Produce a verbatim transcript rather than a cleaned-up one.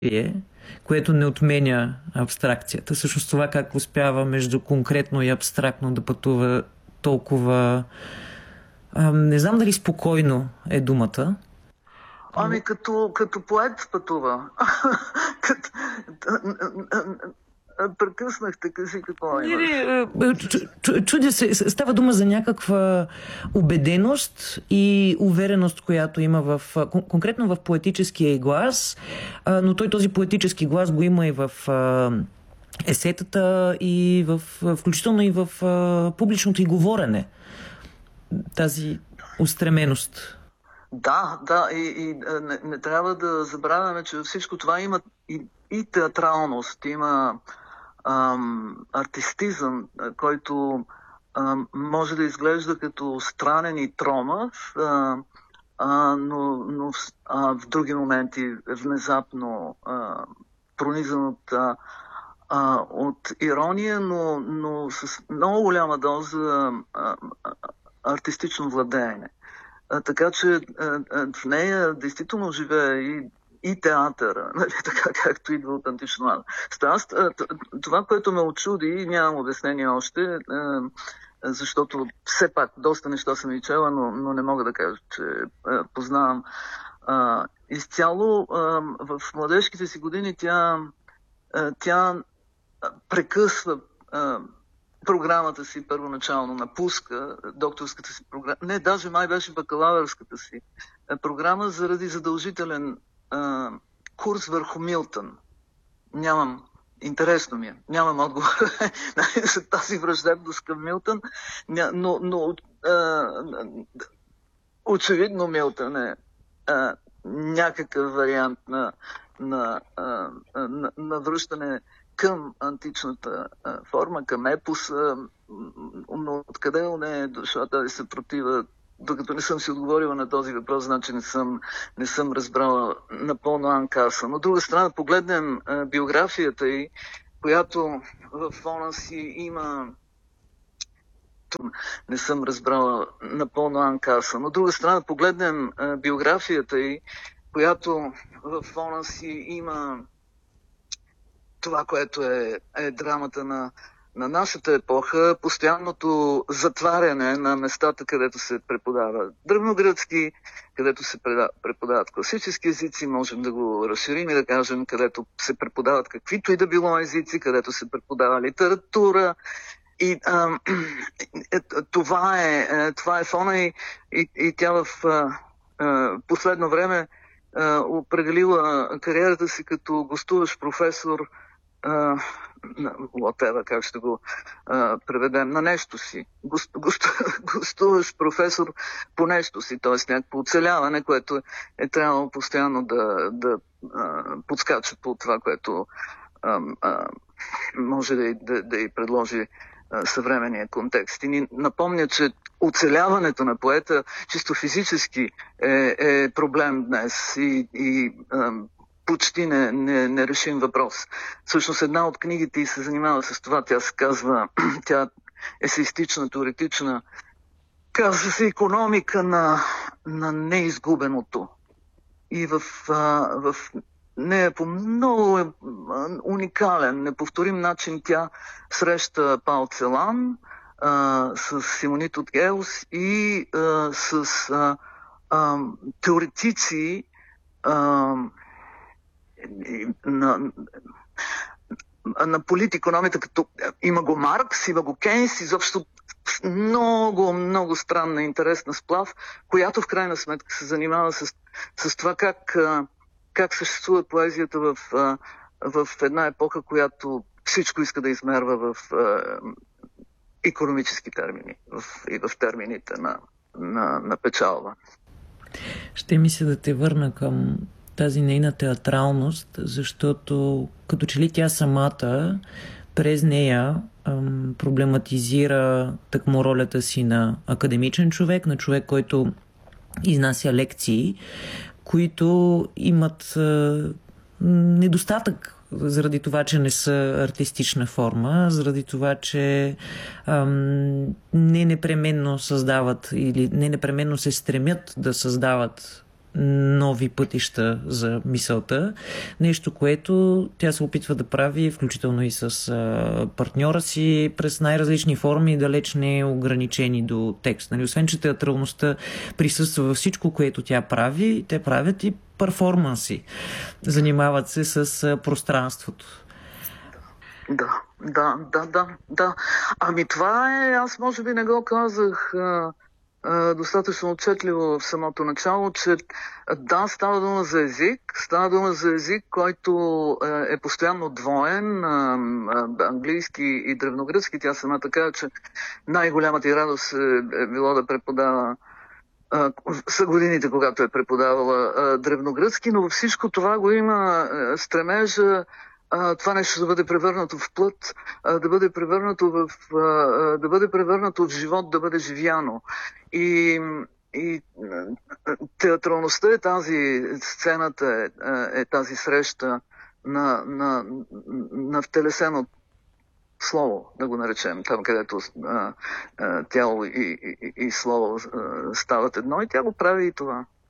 което не отменя абстракцията. Всъщност това как успява между конкретно и абстрактно да пътува толкова... А, не знам дали спокойно е думата. Ами като, като поет пътува. като... Прекъснахте, кажи какво имаш. Чудя се, става дума за някаква убеденост и увереност, която има в, конкретно в поетическия глас, но той този поетически глас го има и в есетата, и в, включително и в публичното и говорене. Тази устременост. Да, да, и, и не, не трябва да забравяме, че всичко това има и, и театралност, има ам, артистизъм, който ам, може да изглежда като странен и тромав, а, а, но, но а, в други моменти внезапно а, пронизан от, а, а, от ирония, но, но с много голяма доза а, а, артистично владеене. А, така че а, а, в нея действително живее и, и театъра, нали, така както идва от античното. Това, което ме очуди, нямам обяснение още, а, защото все пак доста неща съм и чела, но, но не мога да кажа, че а, познавам. А, изцяло а, в младежките си години тя, а, тя прекъсва а, програмата си първоначално, напуска докторската си програма. Не, даже май беше бакалавърската си програма заради задължителен а, курс върху Милтън. Нямам, интересно ми е, нямам отговор за тази враждебност към Милтън, но, но а, очевидно Милтън е а, някакъв вариант на, на, а, на, на връщане към античната а, форма, към епоса, но откъде не е дошла тази съпротива, докато не съм си отговорила на този въпрос, значи не съм, не съм разбрала напълно Анкаса. Но от друга страна, погледнем а, биографията й, която в фона си има... Не съм разбрала напълно Анкаса. Но от друга страна, погледнем а, биографията й, която в фона си има това, което е, е драмата на, на нашата епоха, постоянното затваряне на местата, където се преподава древногръцки, където се преподават класически езици, можем да го разширим и да кажем, където се преподават каквито и да било езици, където се преподава литература. И а, е, това, е, това е фона и, и, и тя в а, а, последно време а, определила кариерата си като гостуващ професор Лотева, как ще го а, преведем, на нещо си. Гост, гост, гостуваш професор по нещо си, т.е. някакво оцеляване, което е трябвало постоянно да, да а, подскача по това, което а, а, може да, да, да й предложи а, съвременния контекст. И ни напомня, че оцеляването на поета чисто физически е, е проблем днес и, и а, почти не, не, не решим въпрос. Всъщност една от книгите и се занимава с това. Тя се казва, тя есеистична, теоретична, казва се икономика на, на неизгубеното. И в, а, в нея по много уникален, неповторим начин тя среща Пао Целан а, с Симонит от Геос и а, с а, а, теоретици а, на, на политикономията, като има го Маркс, има го Кейнс, изобщо много, много странна, интересна сплав, която в крайна сметка се занимава с, с това как, как съществува поезията в, в една епоха, която всичко иска да измерва в икономически термини в, и в термините на, на, на печалба. Ще ми се да те върна към тази нейна театралност, защото като че ли тя самата през нея ам, проблематизира тъкмо ролята си на академичен човек, на човек, който изнася лекции, които имат а, недостатък заради това, че не са артистична форма, заради това, че ам, не непременно създават или не непременно се стремят да създават нови пътища за мисълта. Нещо, което тя се опитва да прави, включително и с а, партньора си, през най-различни форми, далеч не е ограничени до текст. Нали? Освен, че театралността присъства във всичко, което тя прави, те правят и перформанси. Занимават се с а, пространството. Да, да, да, да, да. Ами това е, аз може би не го казах а, а, достатъчно отчетливо в самото начало, че да, става дума за език, става дума за език, който е, е постоянно двоен, а, а, английски и древногръцки. Тя сама така, че най-голямата й радост е, е било да преподава а, са годините, когато е преподавала а, древногръцки, но във всичко това го има а, стремежа а, това нещо да бъде превърнато в плът, а, да бъде превърнато в, а, да бъде превърнато в живот, да бъде живяно. И, и театралността е тази, сцената е, е тази среща на, на, на втелесено слово, да го наречем, там където а, а, тяло и, и, и слово а, стават едно, и тя го прави и това.